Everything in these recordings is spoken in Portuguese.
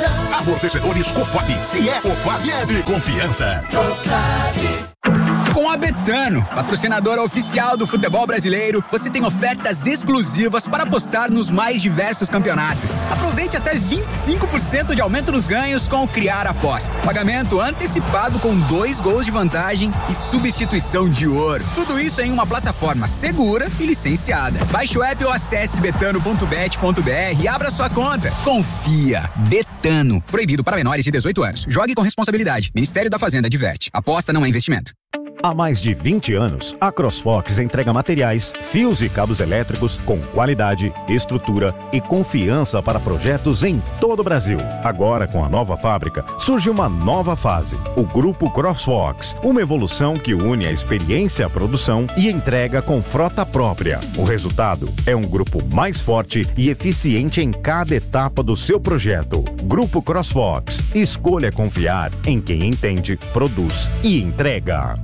Amortecedores Cofap. Se é Cofap, é de confiança. Com a Betano, patrocinadora oficial do futebol brasileiro, você tem ofertas exclusivas para apostar nos mais diversos campeonatos. Aproveite até 25% de aumento nos ganhos com o Criar Aposta. Pagamento antecipado com 2 gols de vantagem e substituição de ouro. Tudo isso em uma plataforma segura e licenciada. Baixe o app ou acesse betano.bet.br e abra sua conta. Confia. Betano. Proibido para menores de 18 anos. Jogue com responsabilidade. Ministério da Fazenda adverte. Aposta não é investimento. Há mais de 20 anos, a CrossFox entrega materiais, fios e cabos elétricos com qualidade, estrutura e confiança para projetos em todo o Brasil. Agora, com a nova fábrica, surge uma nova fase, o Grupo CrossFox, uma evolução que une a experiência à produção e entrega com frota própria. O resultado é um grupo mais forte e eficiente em cada etapa do seu projeto. Grupo CrossFox. Escolha confiar em quem entende, produz e entrega.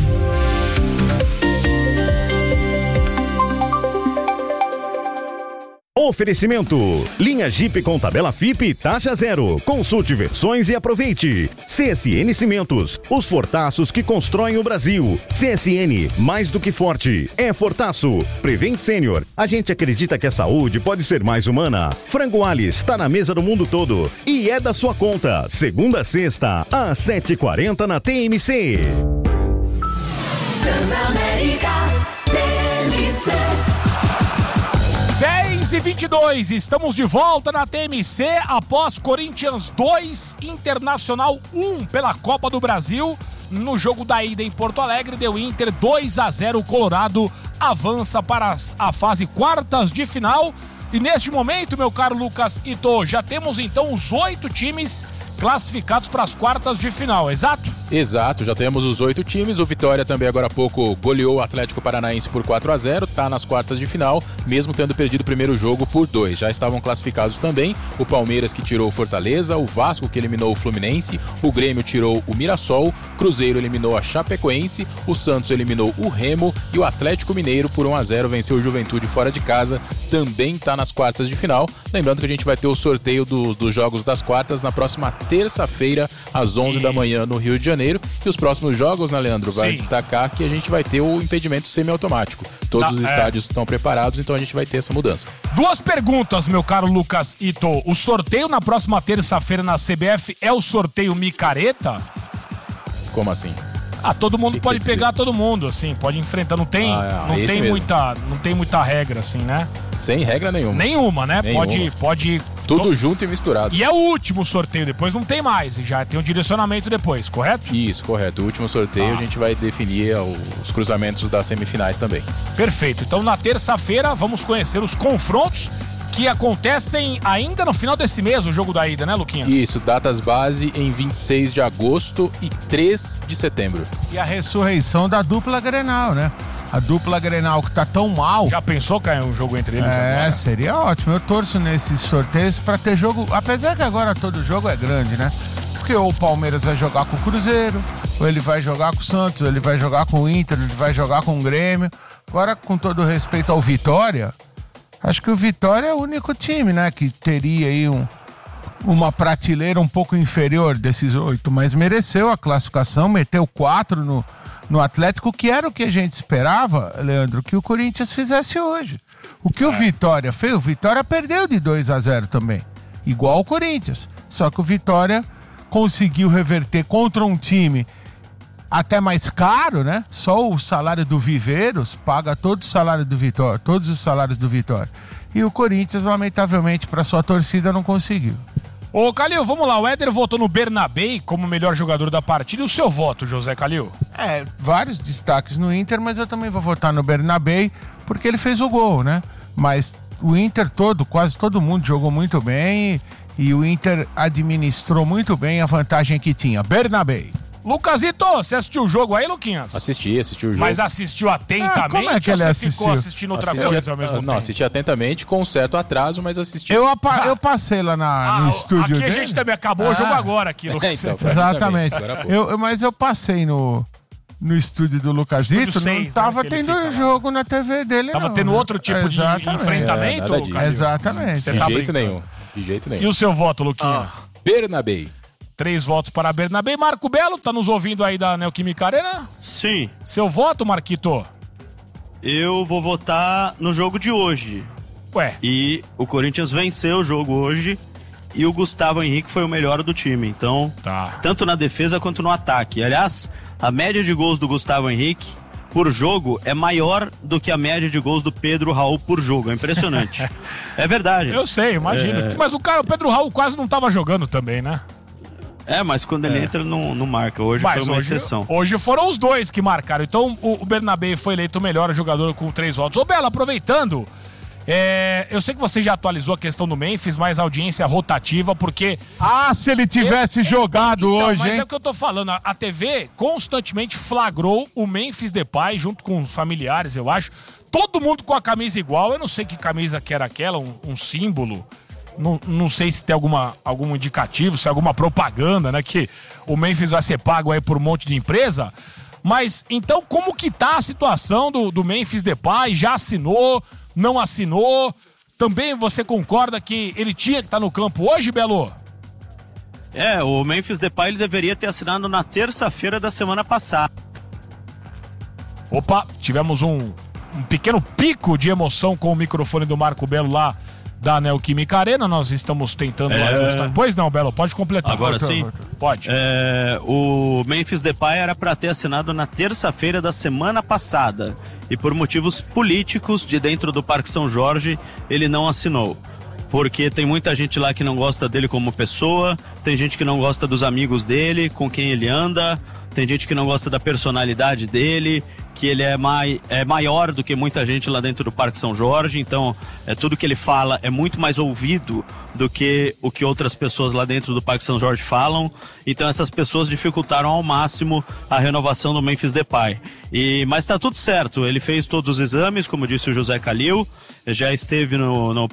Oferecimento: linha Jeep com tabela FIP e taxa zero. Consulte versões e aproveite. CSN Cimentos, os fortaços que constroem o Brasil. CSN, mais do que forte, é Fortaço. Prevent Senior, a gente acredita que a saúde pode ser mais humana. Frango Alice, tá na mesa do mundo todo e é da sua conta. Segunda a sexta, às 7h40 na TMC. Transamérica TMC. 10h22, estamos de volta na TMC após Corinthians 2, Internacional 1 pela Copa do Brasil. No jogo da ida em Porto Alegre, deu Inter 2-0. O Colorado avança para a fase quartas de final. E neste momento, meu caro Lucas Ito, já temos então os 8 times classificados para as quartas de final, exato? Exato, já temos os 8 times. O Vitória também agora há pouco goleou o Atlético Paranaense por 4-0, tá nas quartas de final, mesmo tendo perdido o primeiro jogo por 2. Já estavam classificados também o Palmeiras, que tirou o Fortaleza, o Vasco, que eliminou o Fluminense, o Grêmio tirou o Mirassol, Cruzeiro eliminou a Chapecoense, o Santos eliminou o Remo e o Atlético Mineiro por 1-0 venceu o Juventude fora de casa, também tá nas quartas de final. Lembrando que a gente vai ter o sorteio dos jogos das quartas na próxima terça-feira, às 11 da manhã, no Rio de Janeiro. E os próximos jogos, né, Leandro? Vai destacar que a gente vai ter o impedimento semiautomático. Todos os estádios estão preparados, então a gente vai ter essa mudança. 2 perguntas, meu caro Lucas Ito. O sorteio na próxima terça-feira na CBF é o sorteio micareta? Como assim? Todo mundo pode pegar todo mundo, assim, pode enfrentar, não tem muita regra, assim, né? Sem regra nenhuma. Nenhuma, né? Nenhuma. Pode... Tudo junto e misturado. E é o último sorteio, depois não tem mais, e já tem um direcionamento depois, correto? Isso, correto. O último sorteio a gente vai definir os cruzamentos das semifinais também. Perfeito. Então na terça-feira vamos conhecer os confrontos que acontecem ainda no final desse mês, o jogo da ida, né, Luquinhas? Isso, datas base em 26 de agosto e 3 de setembro. E a ressurreição da dupla Grenal, né? A dupla Grenal que tá tão mal. Já pensou cair um jogo entre eles agora? Seria ótimo. Eu torço nesses sorteios pra ter jogo, apesar que agora todo jogo é grande, né? Porque ou o Palmeiras vai jogar com o Cruzeiro, ou ele vai jogar com o Santos, ou ele vai jogar com o Inter, ou ele vai jogar com o Grêmio. Agora, com todo respeito ao Vitória, acho que o Vitória é o único time, né, que teria aí uma prateleira um pouco inferior desses 8, mas mereceu a classificação, meteu 4 no Atlético, que era o que a gente esperava, Leandro, que o Corinthians fizesse hoje. O que o Vitória fez, o Vitória perdeu de 2-0 também, igual o Corinthians, só que o Vitória conseguiu reverter contra um time até mais caro, né? Só o salário do Viveiros paga todo o salário do Vitória, todos os salários do Vitória. E o Corinthians, lamentavelmente, para sua torcida, não conseguiu. Ô, Calil, vamos lá. O Éder votou no Bernabé como melhor jogador da partida. E o seu voto, José Calil? Vários destaques no Inter, mas eu também vou votar no Bernabé, porque ele fez o gol, né? Mas o Inter todo, quase todo mundo jogou muito bem e o Inter administrou muito bem a vantagem que tinha. Bernabé. Lucasito, você assistiu o jogo aí, Luquinhas? Assisti o jogo. Mas assistiu atentamente? Como é que ele assistiu? Ficou assistindo outra coisa ao mesmo tempo? Não, assisti atentamente, com um certo atraso, mas assisti. Eu passei lá no estúdio aqui dele. A gente também acabou o jogo agora aqui, Lucas. Então, exatamente. Mas eu passei no estúdio do Lucasito, não tava tendo jogo na TV dele, tava tendo outro tipo de enfrentamento, Lucas? Exatamente. De jeito nenhum. E o seu voto, Luquinha? Bernabéi. 3 votos para Bernabéi. Marco Belo, tá nos ouvindo aí da Neoquímica Arena? Sim. Seu voto, Marquito? Eu vou votar no jogo de hoje. Ué. E o Corinthians venceu o jogo hoje e o Gustavo Henrique foi o melhor do time. Então, tanto na defesa quanto no ataque. Aliás, a média de gols do Gustavo Henrique por jogo é maior do que a média de gols do Pedro Raul por jogo. É impressionante. É verdade. Eu sei, imagino. Mas o Pedro Raul quase não tava jogando também, né? Mas quando ele entra, não marca. Hoje foi uma exceção. Hoje foram os dois que marcaram. Então o Bernabéi foi eleito o melhor jogador com 3 votos. Ô, Belo, aproveitando, eu sei que você já atualizou a questão do Memphis, mas audiência rotativa, porque... se ele tivesse jogado hoje, mas hein? é o que eu tô falando. A TV constantemente flagrou o Memphis Depay, junto com os familiares, eu acho. Todo mundo com a camisa igual. Eu não sei que camisa que era aquela, um símbolo... Não sei se tem algum indicativo, se é alguma propaganda, né? Que o Memphis vai ser pago aí por um monte de empresa. Mas, então, como que tá a situação do Memphis Depay? Já assinou? Não assinou? Também você concorda que ele tinha que estar no campo hoje, Belo? O Memphis Depay ele deveria ter assinado na terça-feira da semana passada. Opa, tivemos um pequeno pico de emoção com o microfone do Marco Belo lá da Neoquímica Arena. Nós estamos tentando ajustar. Pois não, Belo, pode completar. Agora sim? Pode. O Memphis Depay era para ter assinado na terça-feira da semana passada e por motivos políticos de dentro do Parque São Jorge ele não assinou. Porque tem muita gente lá que não gosta dele como pessoa, tem gente que não gosta dos amigos dele, com quem ele anda, tem gente que não gosta da personalidade dele, que ele é maior do que muita gente lá dentro do Parque São Jorge, então tudo que ele fala é muito mais ouvido do que o que outras pessoas lá dentro do Parque São Jorge falam, então essas pessoas dificultaram ao máximo a renovação do Memphis Depay. Mas tá tudo certo, ele fez todos os exames, como disse o José Calil, já esteve no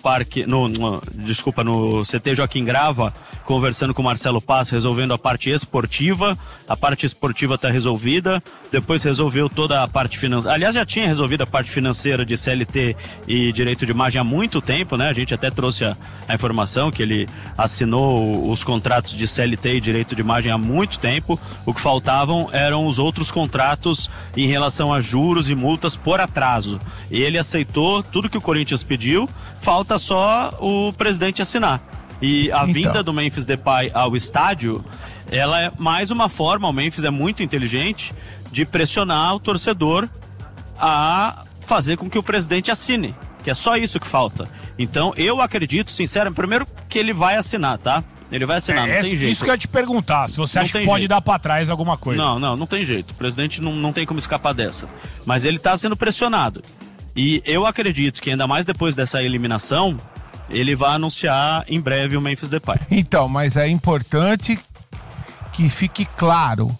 CT Joaquim Grava, conversando com o Marcelo Paz, resolvendo a parte esportiva está resolvida, depois resolveu toda a parte financeira, aliás já tinha resolvido a parte financeira de CLT e direito de imagem há muito tempo, né? A gente até trouxe a informação que ele assinou os contratos de CLT e direito de imagem há muito tempo, o que faltavam eram os outros contratos em relação a juros e multas por atraso, e ele aceitou tudo que o Corinthians pediu, falta só o presidente assinar. E a vinda do Memphis Depay ao estádio, ela é mais uma forma, o Memphis é muito inteligente, de pressionar o torcedor a fazer com que o presidente assine, que é só isso que falta. Então eu acredito, sinceramente, primeiro que ele vai assinar, tá? Ele vai assinar, não tem jeito. Isso que eu ia te perguntar, se você acha que pode dar pra trás alguma coisa. Não tem jeito, o presidente não tem como escapar dessa. Mas ele tá sendo pressionado. E eu acredito que ainda mais depois dessa eliminação, ele vai anunciar em breve o Memphis Depay. Então, mas é importante que fique claro,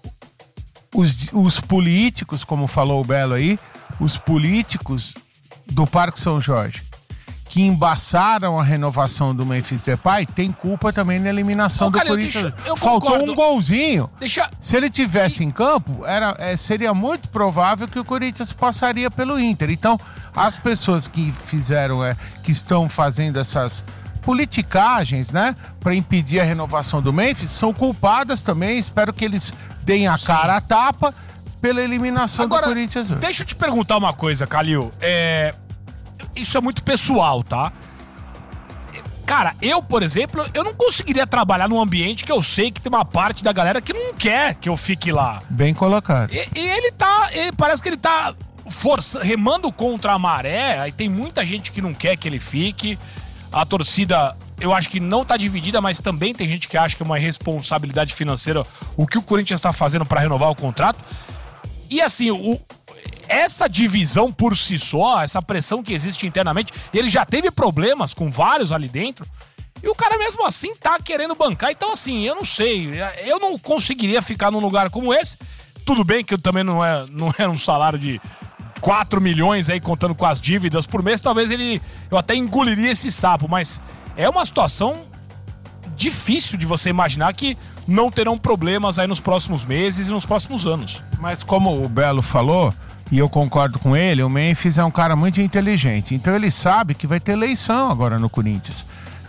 os políticos, como falou o Belo aí, os políticos do Parque São Jorge, que embaçaram a renovação do Memphis Depay, tem culpa também na eliminação do Corinthians. Faltou um golzinho. Se ele tivesse em campo, seria muito provável que o Corinthians passaria pelo Inter. Então, as pessoas que que estão fazendo essas politicagens, né, para impedir a renovação do Memphis, são culpadas também. Espero que eles deem a cara a tapa pela eliminação do Corinthians. Deixa eu te perguntar uma coisa, Calil. Isso é muito pessoal, tá? Cara, eu, por exemplo, eu não conseguiria trabalhar num ambiente que eu sei que tem uma parte da galera que não quer que eu fique lá. Bem colocado. E ele parece que ele tá remando contra a maré, aí tem muita gente que não quer que ele fique. A torcida, eu acho que não tá dividida, mas também tem gente que acha que é uma irresponsabilidade financeira o que o Corinthians tá fazendo para renovar o contrato. E assim, essa divisão por si só, essa pressão que existe internamente, ele já teve problemas com vários ali dentro, e o cara mesmo assim tá querendo bancar. Então assim, eu não sei, eu não conseguiria ficar num lugar como esse. Tudo bem que eu também não é um salário de 4 milhões aí, contando com as dívidas por mês, talvez eu até engoliria esse sapo, mas é uma situação difícil de você imaginar que não terão problemas aí nos próximos meses e nos próximos anos. Mas como o Belo falou, e eu concordo com ele, o Memphis é um cara muito inteligente, então ele sabe que vai ter eleição agora no Corinthians.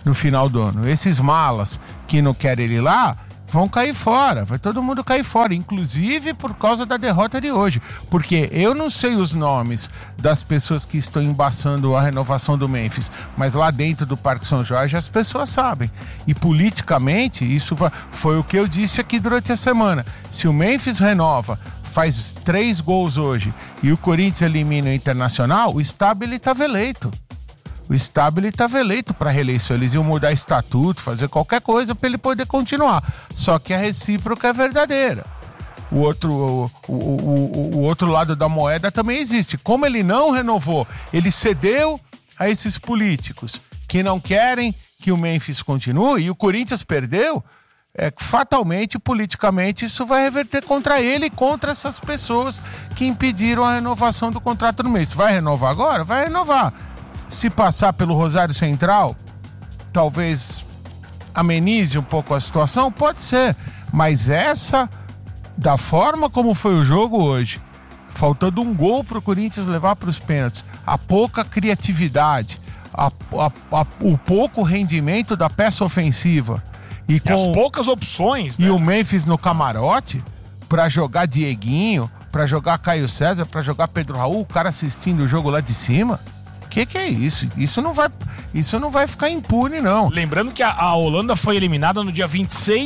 no final do ano. Esses malas que não querem ir lá vão cair fora, vai todo mundo cair fora, inclusive por causa da derrota de hoje, porque eu não sei os nomes das pessoas que estão embaçando a renovação do Memphis, mas lá dentro do Parque São Jorge as pessoas sabem, e politicamente isso foi o que eu disse aqui durante a semana. Se o Memphis renova, faz 3 gols hoje e o Corinthians elimina o Internacional, o Stabile estava eleito. O Stabile estava eleito para reeleição. Eles iam mudar estatuto, fazer qualquer coisa para ele poder continuar. Só que a recíproca é verdadeira. O outro lado da moeda também existe. Como ele não renovou, ele cedeu a esses políticos que não querem que o Memphis continue e o Corinthians perdeu, fatalmente, politicamente, isso vai reverter contra ele e contra essas pessoas que impediram a renovação do contrato do Memphis. Vai renovar agora? Vai renovar. Se passar pelo Rosário Central, talvez amenize um pouco a situação, pode ser. Mas da forma como foi o jogo hoje, faltando um gol para o Corinthians levar para os pênaltis, a pouca criatividade, o pouco rendimento da peça ofensiva e as poucas opções, né? E o Memphis no camarote para jogar Dieguinho, para jogar Caio César, para jogar Pedro Raul, o cara assistindo o jogo lá de cima. Que é isso? Isso não vai ficar impune, não. Lembrando que a Holanda foi eliminada no dia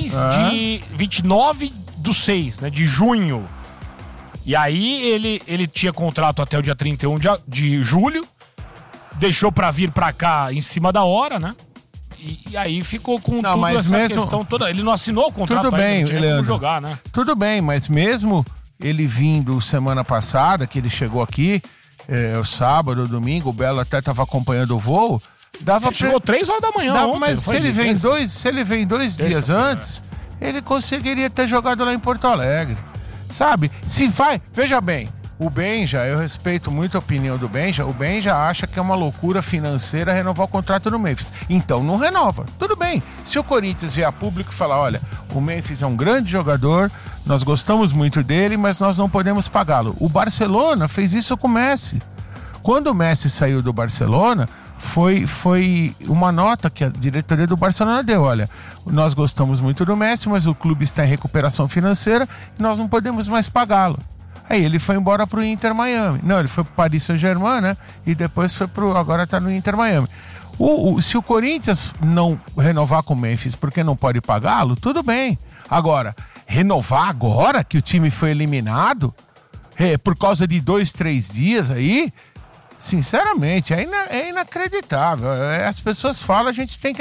29/6, né, de junho. E aí ele tinha contrato até o dia 31 de julho, deixou pra vir pra cá em cima da hora, né? E aí ficou com questão toda. Ele não assinou o contrato, tudo bem, não tinha como jogar, né? Tudo bem, mas mesmo ele vindo semana passada, que ele chegou aqui, o sábado, o domingo, o Belo até estava acompanhando o voo, chegou 3 horas da manhã ontem, mas se ele vem dois dias antes, ele conseguiria ter jogado lá em Porto Alegre, sabe? Se vai, veja bem, o Benja, eu respeito muito a opinião do Benja, o Benja acha que é uma loucura financeira renovar o contrato no Memphis, então não renova, tudo bem. Se o Corinthians vier a público e falar, olha, o Memphis é um grande jogador, nós gostamos muito dele, mas nós não podemos pagá-lo. O Barcelona fez isso com o Messi. Quando o Messi saiu do Barcelona, foi uma nota que a diretoria do Barcelona deu. Olha, nós gostamos muito do Messi, mas o clube está em recuperação financeira e nós não podemos mais pagá-lo. Aí ele foi embora pro Inter Miami. Não, ele foi pro Paris Saint-Germain, né? E depois agora tá no Inter Miami. Se o Corinthians não renovar com o Memphis porque não pode pagá-lo, tudo bem. Agora, renovar agora que o time foi eliminado, por causa de 2-3 dias aí, sinceramente, é inacreditável. As pessoas falam, a gente tem que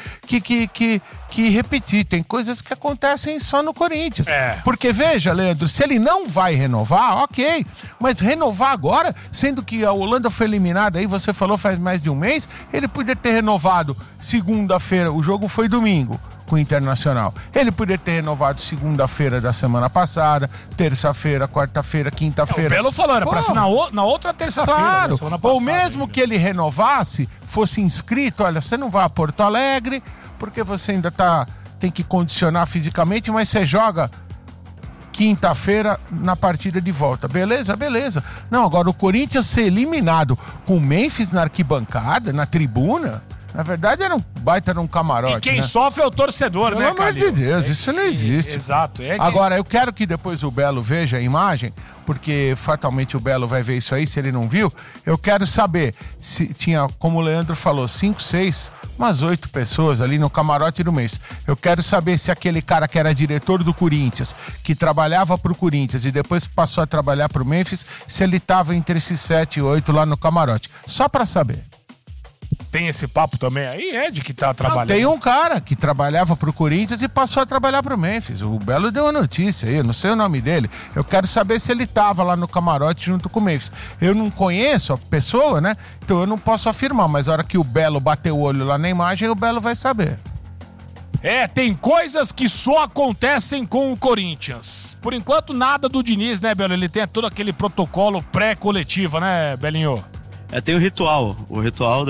repetir. Tem coisas que acontecem só no Corinthians. Porque, veja, Leandro, se ele não vai renovar, ok. Mas renovar agora, sendo que a Holanda foi eliminada, aí você falou faz mais de um mês, ele podia ter renovado segunda-feira, o jogo foi domingo com o Internacional. Ele poderia ter renovado segunda-feira da semana passada, terça-feira, quarta-feira, quinta-feira. O Belo falou, era pra ser na outra terça-feira. Claro, da semana passada, ou mesmo que ele renovasse, fosse inscrito, olha, você não vai a Porto Alegre, porque você ainda tem que condicionar fisicamente, mas você joga quinta-feira na partida de volta. Beleza? Beleza. Não, agora o Corinthians ser eliminado com o Memphis na arquibancada, na tribuna, na verdade era um baita num camarote. E quem né? sofre é o torcedor, Pelo né, amor de Deus, isso não existe. Exato. Agora, eu quero que depois o Belo veja a imagem, porque fatalmente o Belo vai ver isso aí, se ele não viu. Eu quero saber se tinha, como o Leandro falou, 5, 6, umas 8 pessoas ali no camarote do mês. Eu quero saber se aquele cara que era diretor do Corinthians, que trabalhava pro Corinthians e depois passou a trabalhar pro Memphis, se ele tava entre esses 7 e 8 lá no camarote. Só pra saber. Tem esse papo também aí, de que tá trabalhando? Tem um cara que trabalhava pro Corinthians e passou a trabalhar pro Memphis. O Belo deu uma notícia aí, eu não sei o nome dele. Eu quero saber se ele tava lá no camarote junto com o Memphis. Eu não conheço a pessoa, né? Então eu não posso afirmar, mas a hora que o Belo bater o olho lá na imagem, o Belo vai saber. Tem coisas que só acontecem com o Corinthians. Por enquanto, nada do Diniz, né, Belo? Ele tem todo aquele protocolo pré-coletiva, né, Belinho? Tem o ritual. O ritual